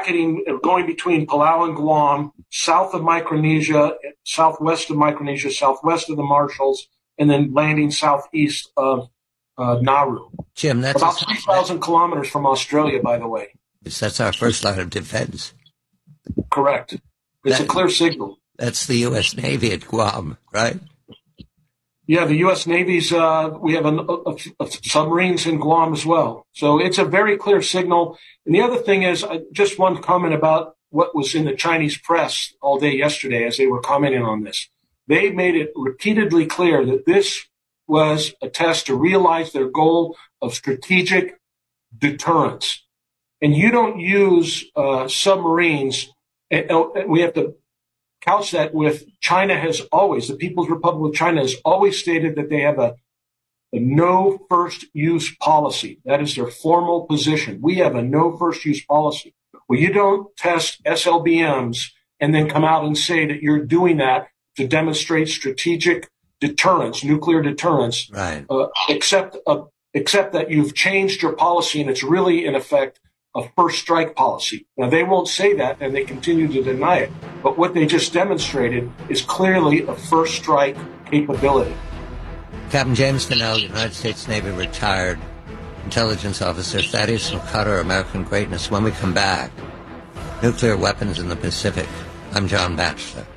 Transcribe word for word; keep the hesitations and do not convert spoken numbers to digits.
bracketing, going between Palau and Guam, south of Micronesia, southwest of Micronesia, southwest of the Marshalls, and then landing southeast of uh, Nauru. Jim, that's about three thousand kilometers from Australia, by the way. That's our first line of defense. Correct. It's that, a clear signal. That's the U S Navy at Guam, right? Yeah, the U S Navy's, uh, we have a, a, a submarines in Guam as well. So it's a very clear signal. And the other thing is, uh, just one comment about what was in the Chinese press all day yesterday as they were commenting on this. They made it repeatedly clear that this was a test to realize their goal of strategic deterrence. And you don't use uh, submarines. And, and we have to couch that with China has always, the People's Republic of China has always stated that they have a, a no first use policy. That is their formal position. We have a no first use policy. Well, you don't test S L B Ms and then come out and say that you're doing that to demonstrate strategic deterrence, nuclear deterrence, right. uh, except, uh, except that you've changed your policy and it's really, in effect, a first strike policy. Now, they won't say that, and they continue to deny it. But what they just demonstrated is clearly a first strike capability. Captain James Finnell, United States Navy retired intelligence officer, Thaddeus McCutter, American Greatness. When we come back, nuclear weapons in the Pacific. I'm John Batchelor.